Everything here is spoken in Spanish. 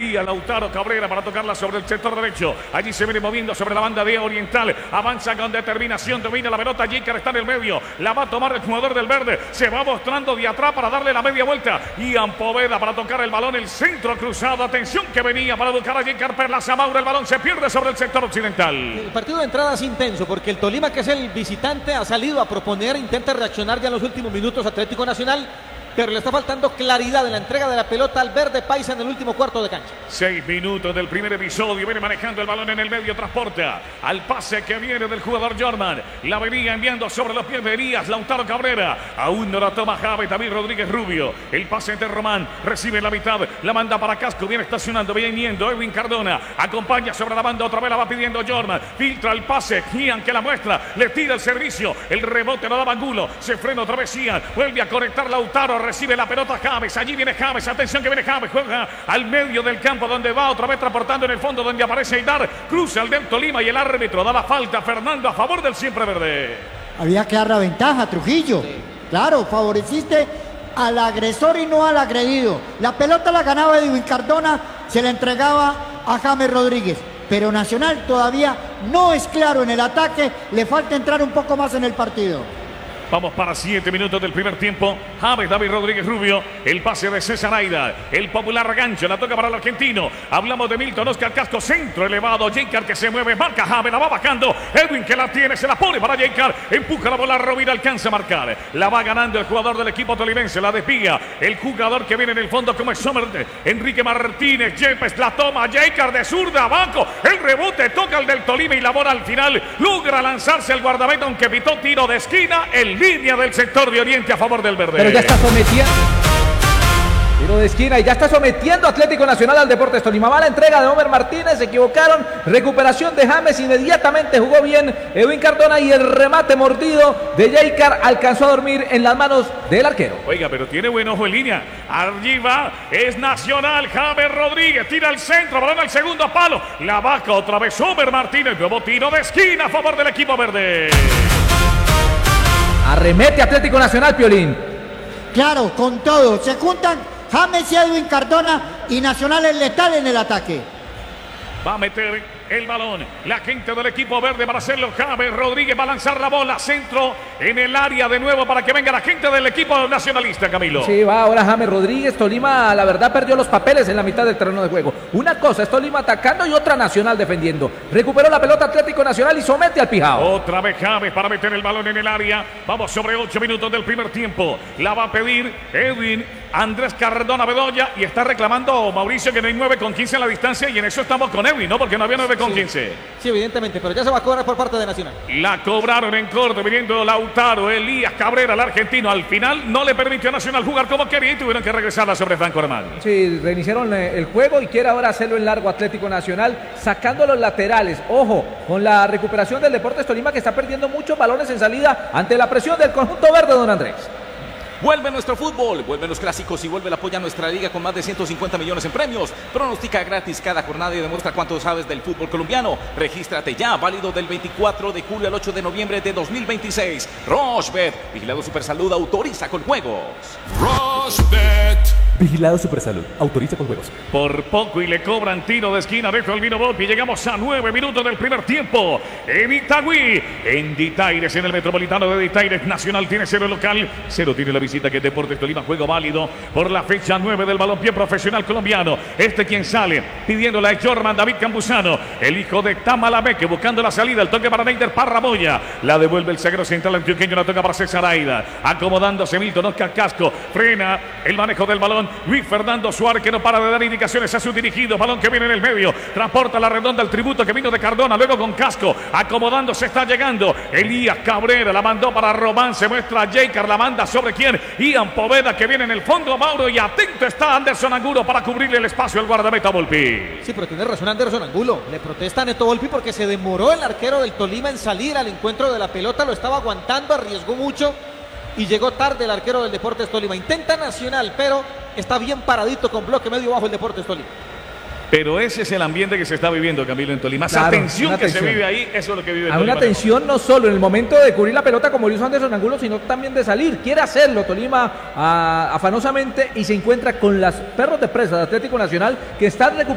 Envía Lautaro Cabrera para tocarla sobre el sector derecho. Allí se viene moviendo sobre la banda de Oriental. Avanza con determinación. Domina la pelota. Jaker está en el medio. La va a tomar el jugador del verde. Se va mostrando de atrás para darle la media vuelta. Ian Poveda para tocar el balón. El centro cruzado. Atención que venía para buscar a Jaker Perlaza Maura. El balón se pierde sobre el sector occidental. El partido de entrada es intenso porque el Tolima, que es el visitante, ha salido a proponer, intenta reaccionar ya en los últimos minutos Atlético Nacional, pero le está faltando claridad en la entrega de la pelota al verde paisa en el último cuarto de cancha. 6 minutos del primer episodio. Viene manejando el balón en el medio. Transporta al pase que viene del jugador Jorman. La venía enviando sobre los pies de Elías Lautaro Cabrera. Aún no la toma Javes. David Rodríguez Rubio. El pase de Román. Recibe en la mitad. La manda para Casco. Viene estacionando. Viene viniendo Edwin Cardona. Acompaña sobre la banda. Otra vez la va pidiendo Jorman. Filtra el pase. Ian que la muestra. Le tira el servicio. El rebote lo daba Angulo. Se frena otra vez Ian. Vuelve a conectar Lautaro. Recibe la pelota Javes, allí viene Javes, atención que viene Javes, juega al medio del campo donde va otra vez transportando en el fondo donde aparece Aidar, cruza el del Tolima y el árbitro da la falta, Fernando, a favor del siempre verde. Había que dar la ventaja, Trujillo. Sí. Claro, favoreciste al agresor y no al agredido. La pelota la ganaba Edwin Cardona, se la entregaba a James Rodríguez. Pero Nacional todavía no es claro en el ataque, le falta entrar un poco más en el partido. Vamos para 7 minutos del primer tiempo. Javes, David Rodríguez Rubio. El pase de César Aida. El popular gancho. La toca para el argentino. Hablamos de Milton Oscar Casco. Centro elevado. Jaker que se mueve. Marca Javes. La va bajando. Edwin que la tiene. Se la pone para Jaker. Empuja la bola. Rovira alcanza a marcar. La va ganando el jugador del equipo tolimense. La desvía. El jugador que viene en el fondo como es Sommer. Enrique Martínez. Yepes la toma. Jaker de zurda abajo. El rebote toca el del Tolima y la bola al final. Logra lanzarse el guardameta aunque pitó tiro de esquina. El línea del sector de Oriente a favor del verde. Pero ya está sometiendo. Tiro de esquina y ya está sometiendo Atlético Nacional al Deportes Tolima. Mala entrega de Homer Martínez, se equivocaron. Recuperación de James, inmediatamente jugó bien Edwin Cardona y el remate mordido de Jaker alcanzó a dormir en las manos del arquero. Oiga, pero tiene buen ojo en línea. Allí va, es Nacional. James Rodríguez tira al centro, balón al segundo palo. La vaca otra vez Homer Martínez. Nuevo tiro de esquina a favor del equipo verde. Arremete Atlético Nacional, Piolín. Claro, con todo. Se juntan James y Edwin Cardona y Nacional es letal en el ataque. Va a meter el balón la gente del equipo verde para hacerlo. James Rodríguez va a lanzar la bola. Centro en el área de nuevo para que venga la gente del equipo nacionalista, Camilo. Sí, va ahora James Rodríguez. Tolima, la verdad, perdió los papeles en la mitad del terreno de juego. Una cosa es Tolima atacando y otra Nacional defendiendo. Recuperó la pelota Atlético Nacional y somete al Pijao. Otra vez James para meter el balón en el área. Vamos sobre 8 minutos del primer tiempo. La va a pedir Edwin Andrés Cardona Bedoya y está reclamando Mauricio que no hay 9,15 en la distancia y en eso estamos con Edwin, ¿no? Porque no había 9,15. Sí, evidentemente, pero ya se va a cobrar por parte de Nacional. La cobraron en corto, viniendo Lautaro, Elías Cabrera, el argentino. Al final no le permitió a Nacional jugar como quería y tuvieron que regresarla sobre Franco Armán. Sí, reiniciaron el juego y quiere ahora hacerlo en largo Atlético Nacional, sacando los laterales. Ojo, con la recuperación del Deportes Tolima que está perdiendo muchos balones en salida ante la presión del conjunto verde, don Andrés. Vuelve nuestro fútbol, vuelven los clásicos y vuelve el apoyo a nuestra liga con más de 150 millones en premios. Pronostica gratis cada jornada y demuestra cuánto sabes del fútbol colombiano. Regístrate ya, válido del 24 de julio al 8 de noviembre de 2026. Rochebet, Vigilado Supersalud, autoriza con juegos. Rochebet. Vigilado Supersalud, autoriza con juegos. Por poco y le cobran tiro de esquina de Colmino Volpi. Llegamos a 9 minutos del primer tiempo. En Itagüí, en Ditaires, en el Metropolitano de Ditaires. Nacional tiene 0 local, 0 tiene la visita que es Deportes Tolima. Juego válido por la fecha 9 del balompié profesional colombiano. Quien sale pidiéndola es Jorman David Campuzano, el hijo de Tamalameque, buscando la salida. El toque para Neider Parraboya. La devuelve el zaguero central antioqueño. La toca para César Aida. Acomodándose Milton Oscar Casco. Frena el manejo del balón Luis Fernando Suárez, que no para de dar indicaciones a su dirigido. Balón que viene en el medio. Transporta la redonda el tributo que vino de Cardona. Luego con Casco. Acomodándose está llegando Elías Cabrera. La mandó para Román. Se muestra Jaker. La manda sobre quién. Ian Poveda que viene en el fondo. Mauro. Y atento está Anderson Angulo para cubrirle el espacio al guardameta Volpi. Sí, pero tiene razón Anderson Angulo. Le protesta a Neto Volpi porque se demoró el arquero del Tolima en salir al encuentro de la pelota. Lo estaba aguantando. Arriesgó mucho. Y llegó tarde el arquero del Deportes Tolima. Intenta Nacional, pero está bien paradito con bloque medio bajo el Deportes Tolima. Pero ese es el ambiente que se está viviendo, Camilo, en Tolima. Esa tensión que se vive ahí, eso es lo que vive Hay Tolima. Una tensión no solo en el momento de cubrir la pelota como lo hizo Anderson Angulo, sino también de salir. Quiere hacerlo Tolima afanosamente y se encuentra con las perros de presa de Atlético Nacional que están recuperando